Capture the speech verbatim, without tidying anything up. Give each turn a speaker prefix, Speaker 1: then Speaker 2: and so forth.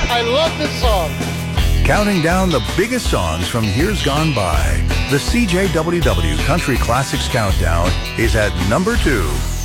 Speaker 1: I love this song.
Speaker 2: Counting down the biggest songs from years gone by, the C J W W Country Classics Countdown is at number two.